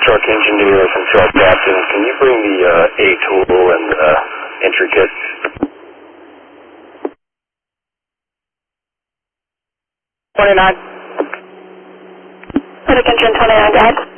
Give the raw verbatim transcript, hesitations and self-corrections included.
truck engineer from Truck Captain. Can you bring the uh, A tool and the uh, entry kit? twenty-nine. Attention twenty-nine, guys.